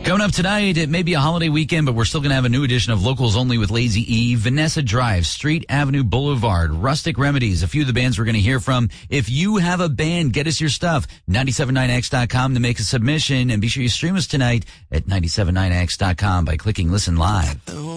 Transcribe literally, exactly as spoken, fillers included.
Coming up tonight, it may be a holiday weekend, but we're still going to have a new edition of Locals Only with Lazy E, Vanessa Drive, Street Avenue Boulevard, Rustic Remedies, a few of the bands we're going to hear from. If you have a band, get us your stuff. nine seven nine x dot com to make a submission, and be sure you stream us tonight at nine seven nine x dot com by clicking Listen Live.